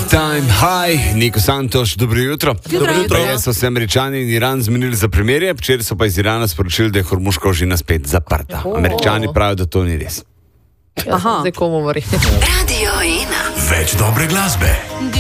Time High, Niko Santoš, dobro jutro. Dobro jutro. Jaz so se Američani in Iran zmenili za primerje, včeraj so pa iz Irana sporočili, da je Hormuška ožina spet zaprta. Američani pravijo, da to ni res. Aha. Zdaj komu mori. Radio 1. Več dobre glasbe.